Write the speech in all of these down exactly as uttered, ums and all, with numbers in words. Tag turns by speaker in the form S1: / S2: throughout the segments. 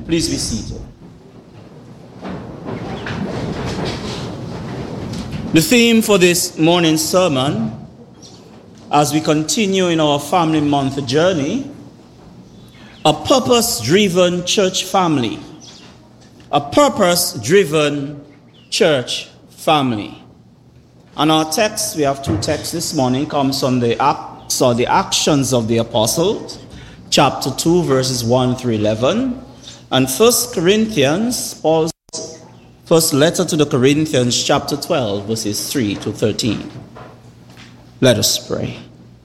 S1: Please be seated. The theme for this morning's sermon, as we continue in our family month journey, a purpose-driven church family. A purpose-driven church family. And our text, we have two texts this morning, comes from the Acts or the Actions of the Apostles, chapter two, verses one through eleven, and First Corinthians, Paul's first letter to the Corinthians, chapter twelve, verses three to thirteen. Let us pray.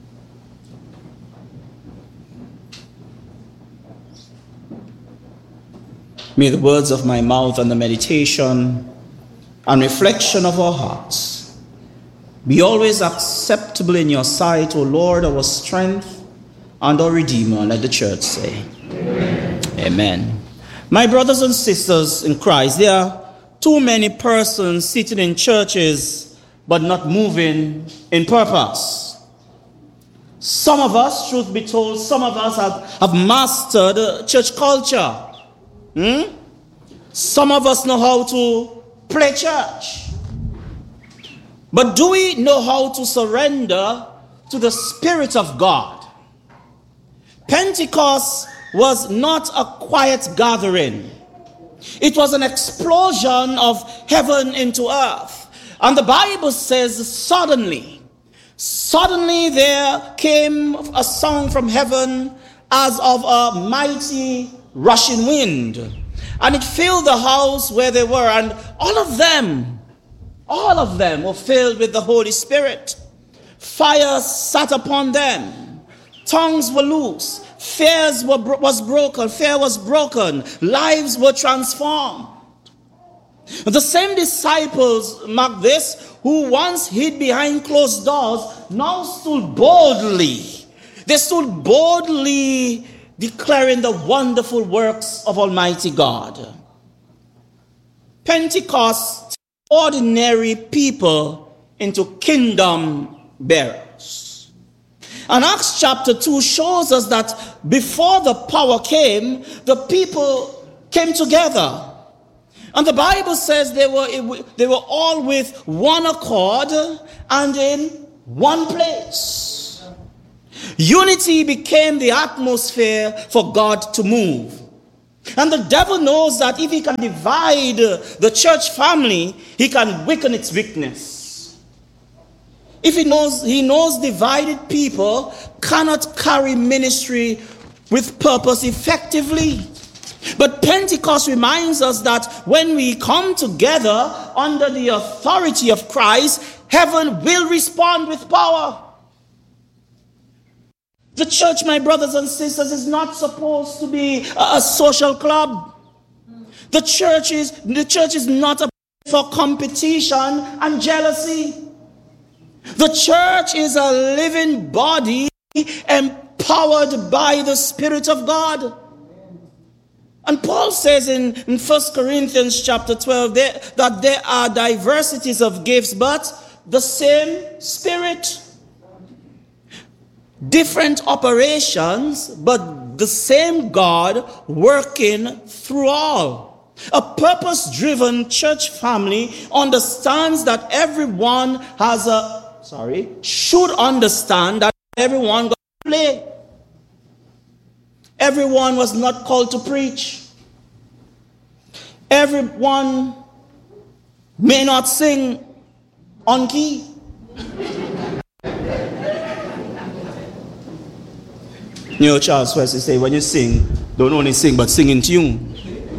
S1: May the words of my mouth and the meditation and reflection of our hearts be always acceptable in your sight, O Lord, our strength and our Redeemer. Let the church say, Amen. Amen. My brothers and sisters in Christ, there are too many persons sitting in churches but not moving in purpose. Some of us, truth be told, some of us have, have mastered church culture. Hmm? Some of us know how to play church. But do we know how to surrender to the Spirit of God? Pentecost was not a quiet gathering. It was an explosion of heaven into earth. And the Bible says suddenly, suddenly there came a sound from heaven as of a mighty rushing wind, and it filled the house where they were, and all of them, all of them were filled with the Holy Spirit. Fire sat upon them, tongues were loose, fears were bro- was broken, fear was broken, lives were transformed. The same disciples, mark this, who once hid behind closed doors, now stood boldly. They stood boldly declaring the wonderful works of Almighty God. Pentecost, ordinary people into kingdom bearers. And Acts chapter two shows us that before the power came, the people came together. And the Bible says they were, they were all with one accord and in one place. Unity became the atmosphere for God to move. And the devil knows that if he can divide the church family, he can weaken its weakness. If he knows, he knows divided people cannot carry ministry with purpose effectively. But Pentecost reminds us that when we come together under the authority of Christ, heaven will respond with power. The church, my brothers and sisters, is not supposed to be a, a social club. The church is the church is not a place for competition and jealousy. The church is a living body empowered by the Spirit of God. And Paul says in, in First Corinthians chapter twelve there, that there are diversities of gifts, but the same Spirit. Different operations, but the same God working through all. A purpose-driven church family understands that everyone has a, sorry, should understand that everyone got to play. Everyone was not called to preach. Everyone may not sing on key. You know, Charles Wesley say, when you sing, don't only sing, but sing in tune.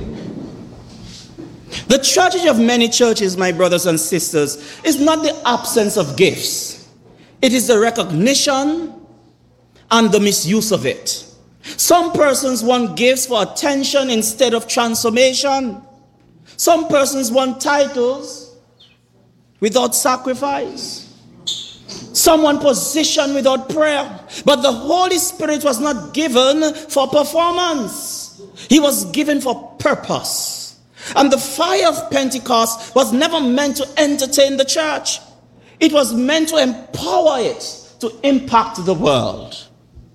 S1: The tragedy of many churches, my brothers and sisters, is not the absence of gifts. It is the recognition and the misuse of it. Some persons want gifts for attention instead of transformation. Some persons want titles without sacrifice. Someone position without prayer. But the Holy Spirit was not given for performance. He was given for purpose. And the fire of Pentecost was never meant to entertain the church. It was meant to empower it to impact the world.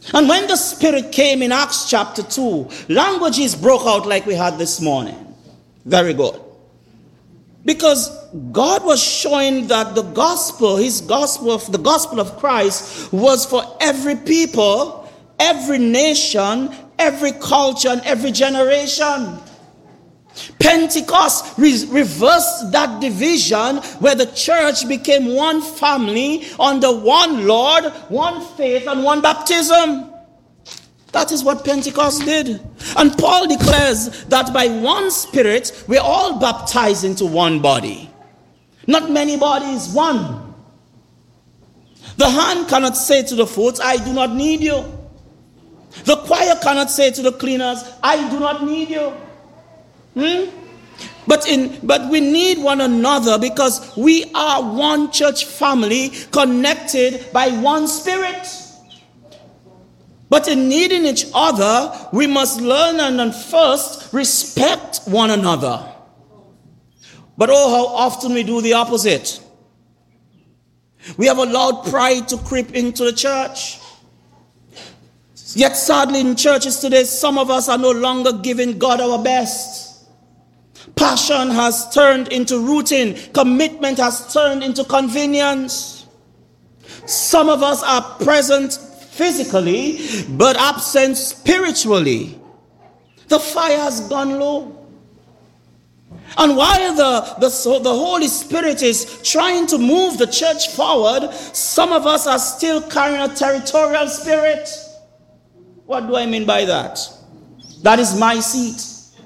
S1: And when the Spirit came in Acts chapter two, languages broke out like we had this morning. Very good. Because God was showing that the gospel, his gospel, the gospel of Christ was for every people, every nation, every culture, and every generation. Pentecost re- reversed that division where the church became one family under one Lord, one faith, and one baptism. That is what Pentecost did. And Paul declares that by one Spirit, we're all baptized into one body. Not many bodies, one. The hand cannot say to the foot, I do not need you. The choir cannot say to the cleaners, I do not need you. Hmm? But in but we need one another because we are one church family connected by one Spirit. But in needing each other, we must learn and then first respect one another. But oh, how often we do the opposite. We have allowed pride to creep into the church. Yet sadly in churches today, some of us are no longer giving God our best. Passion has turned into routine. Commitment has turned into convenience. Some of us are present physically, but absent spiritually. The fire has gone low. And while the, the, so the Holy Spirit is trying to move the church forward, some of us are still carrying a territorial spirit. What do I mean by that? That is my seat.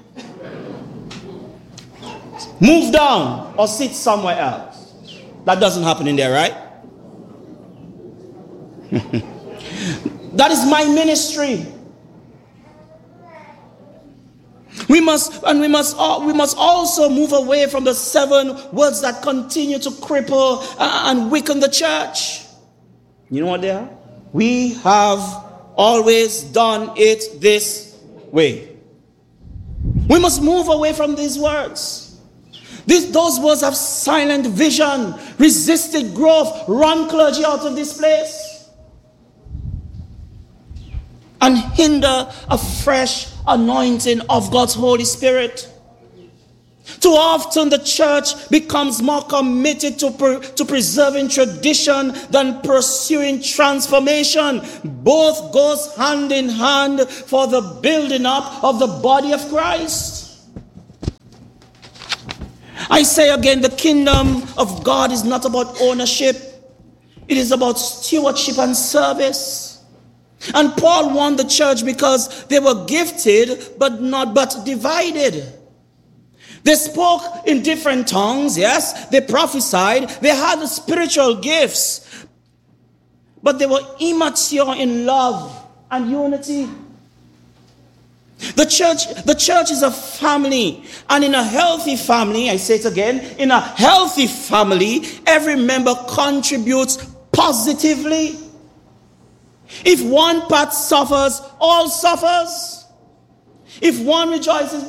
S1: Move down or sit somewhere else. That doesn't happen in there, right? That is my ministry. We must, and we must, we must also move away from the seven words that continue to cripple and weaken the church. You know what they are? We have always done it this way. We must move away from these words. These, those words have silent vision, resisted growth, run clergy out of this place, and hinder a fresh anointing of God's Holy Spirit. Too often the church becomes more committed to, per, to preserving tradition than pursuing transformation. Both goes hand in hand for the building up of the body of Christ. I say again, the kingdom of God is not about ownership. It is about stewardship and service. And Paul warned the church because they were gifted but not but divided. They spoke in different tongues, yes, they prophesied, they had the spiritual gifts, but they were immature in love and unity. The church, the church is a family, and in a healthy family, I say it again, in a healthy family, every member contributes positively. If one part suffers, all suffers. If one rejoices,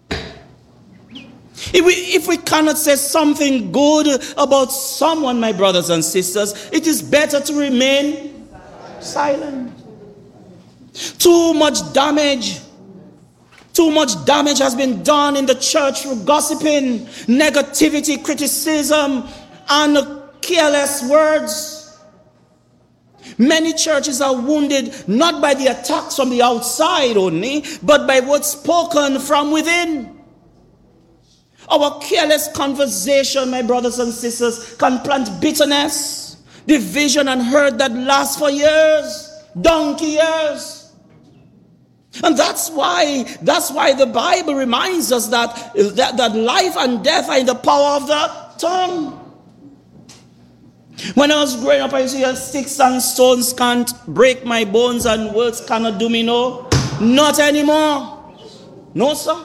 S1: if we, if we cannot say something good about someone, my brothers and sisters, it is better to remain silent. Too much damage, too much damage has been done in the church through gossiping, negativity, criticism, and careless words. Many churches are wounded not by the attacks from the outside only, but by what's spoken from within. Our careless conversation, my brothers and sisters, can plant bitterness, division, and hurt that lasts for years, donkey years. And that's why, that's why the Bible reminds us that, that, that life and death are in the power of the tongue. When I was growing up, I used to hear sticks and stones can't break my bones and words cannot do me no. Not anymore. No, sir.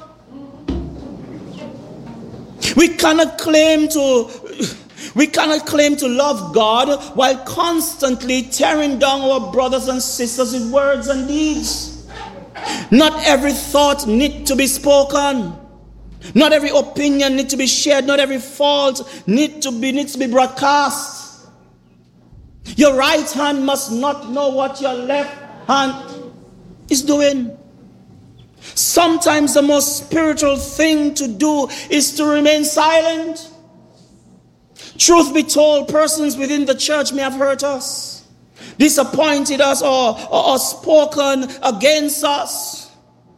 S1: We cannot claim to we cannot claim to love God while constantly tearing down our brothers and sisters with words and deeds. Not every thought needs to be spoken. Not every opinion needs to be shared. Not every fault need to be needs to be broadcast. Your right hand must not know what your left and is doing. Sometimes the most spiritual thing to do is to remain silent. Truth be told, persons within the church may have hurt us, disappointed us, or, or, or spoken against us.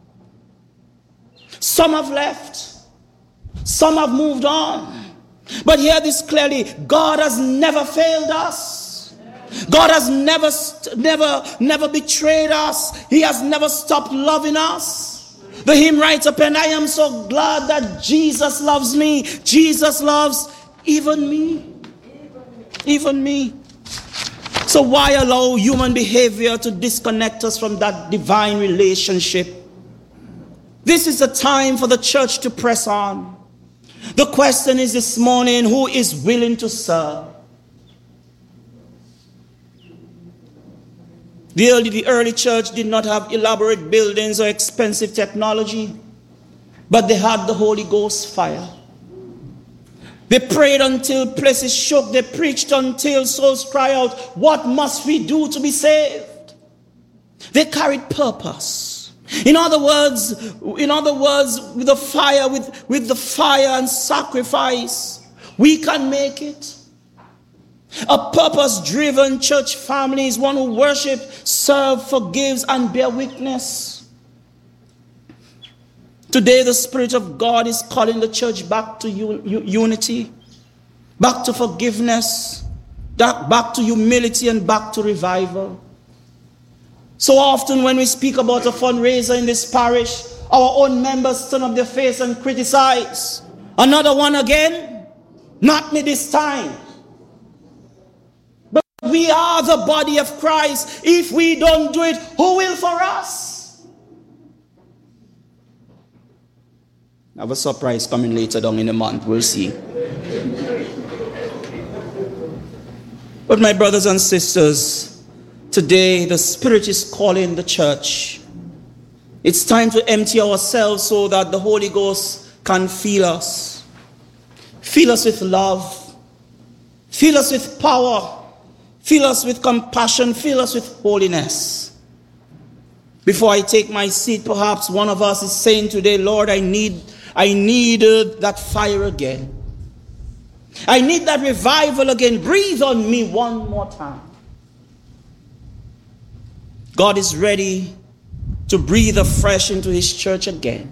S1: Some have left. Some have moved on. But hear this clearly, God has never failed us. God has never, never, never betrayed us. He has never stopped loving us. The hymn writes up, and I am so glad that Jesus loves me. Jesus loves even me. Even me. So why allow human behavior to disconnect us from that divine relationship? This is the time for the church to press on. The question is this morning, who is willing to serve? The early, the early church did not have elaborate buildings or expensive technology, but they had the Holy Ghost fire. They prayed until places shook. They preached until souls cry out, what must we do to be saved? They carried purpose. In other words, in other words, with the fire, with, with the fire and sacrifice, we can make it. A purpose-driven church family is one who worships, serves, forgives, and bear witness. Today, the Spirit of God is calling the church back to un- unity, back to forgiveness, back to humility, and back to revival. So often when we speak about a fundraiser in this parish, our own members turn up their face and criticize. Another one again? Not me this time. But we are the body of Christ. If we don't do it, who will for us? I have a surprise coming later down in the month. We'll see. But my brothers and sisters, today, the Spirit is calling the church. It's time to empty ourselves so that the Holy Ghost can fill us. Fill us with love. Fill us with power. Fill us with compassion. Fill us with holiness. Before I take my seat, perhaps one of us is saying today, Lord, I need, I need uh, that fire again. I need that revival again. Breathe on me one more time. God is ready to breathe afresh into his church again.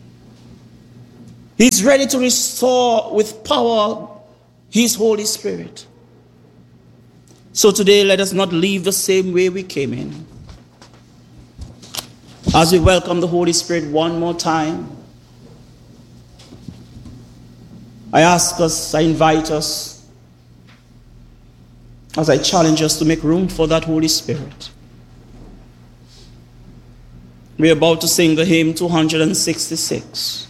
S1: He's ready to restore with power his Holy Spirit. So today, let us not leave the same way we came in. As we welcome the Holy Spirit one more time, I ask us, I invite us, as I challenge us to make room for that Holy Spirit. We're about to sing the hymn two hundred sixty-six.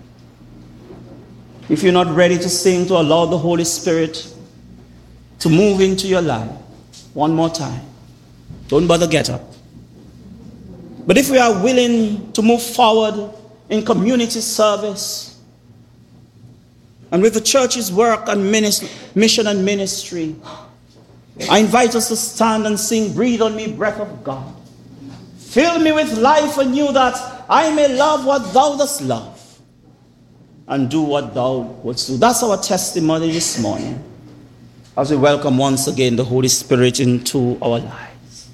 S1: If you're not ready to sing, to allow the Holy Spirit to move into your life, one more time, don't bother get up. But if we are willing to move forward in community service and with the church's work and ministry, mission and ministry, I invite us to stand and sing, Breathe on Me, Breath of God. Fill me with life anew that I may love what thou dost love and do what thou wouldst do. That's our testimony this morning as we welcome once again the Holy Spirit into our lives.